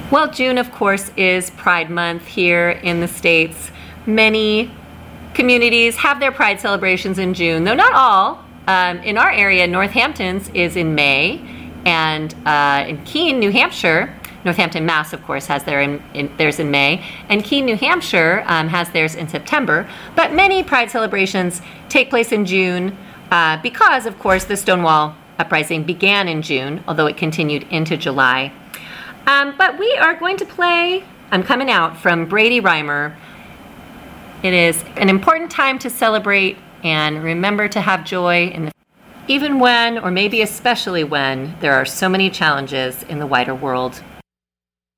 Well, June, of course, is Pride Month here in the States. Many communities have their Pride celebrations in June, though not all. In our area, Northampton's is in May, and in Keene, New Hampshire, Northampton, Mass, of course, has theirs in May, and Keene, New Hampshire has theirs in September. But many Pride celebrations take place in June because, of course, the Stonewall Uprising began in June, although it continued into July. But we are going to play I'm Coming Out from Brady Reimer. It is an important time to celebrate and remember to have joy even when, or maybe especially when, there are so many challenges in the wider world.